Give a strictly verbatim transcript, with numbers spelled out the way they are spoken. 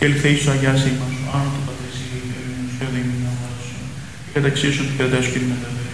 και ελθείς Αγιάς ημάς, άνω του Πατρίσι, και καταξίωσον του κρατάς και